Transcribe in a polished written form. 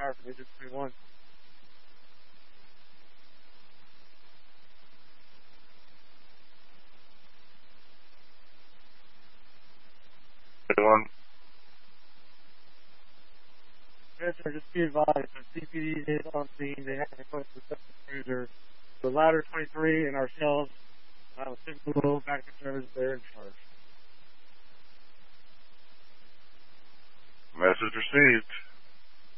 power from Agent 21. Yes, sir, just be advised. The CPD is on scene. They have requested the cruiser. The Ladder 23 and ourselves, 6 below, back to service, they're in charge. Message received.